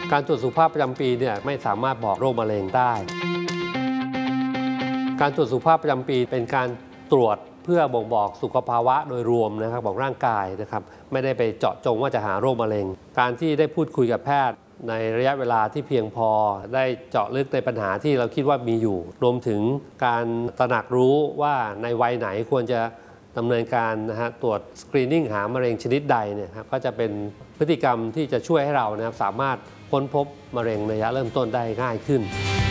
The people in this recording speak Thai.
การตรวจสุขภาพประจำปีเนี่ยไม่สามารถบอกโรคมะเร็งได้การตรวจสุขภาพประจำปีเป็นการตรวจเพื่อบ่งบอกสุขภาวะโดยรวมนะครับของร่างกายนะครับไม่ได้ไปเจาะจงว่าจะหาโรคมะเร็งการที่ได้พูดคุยกับแพทย์ในระยะเวลาที่เพียงพอได้เจาะลึกในปัญหาที่เราคิดว่ามีอยู่รวมถึงการตระหนักรู้ว่าในวัยไหนควรจะดำเนินการตรวจสกรีนนิ่งหามะเร็งชนิดใดเนี่ยครับก็จะเป็นพฤติกรรมที่จะช่วยให้เรานะครับสามารถค้นพบมะเร็งในระยะเริ่มต้นได้ง่ายขึ้น